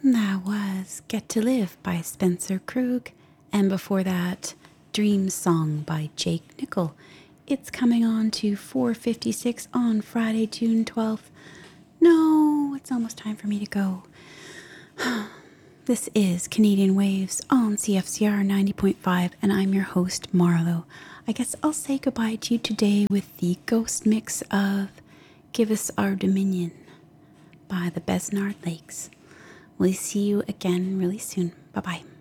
That was Get to Live by Spencer Krug, and before that, Dream Song by Jake Nickel. It's coming on to 4:56 on Friday, June 12th. No, it's almost time for me to go. This is Canadian Waves on CFCR 90.5, and I'm your host, Marlo. I guess I'll say goodbye to you today with the ghost mix of Give Us Our Dominion by the Besnard Lakes. We'll see you again really soon. Bye-bye.